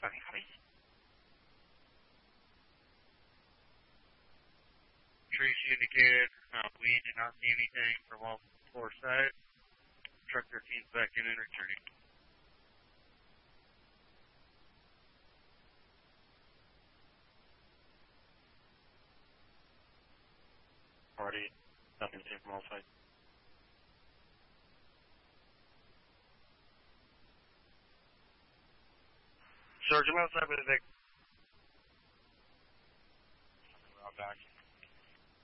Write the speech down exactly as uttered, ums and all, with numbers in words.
Tracy indicated uh, we did not see anything from all four sides. Truck thirteen's back in and returning. Party, nothing seen from all sides. Sergeant, outside with the Vic. Back.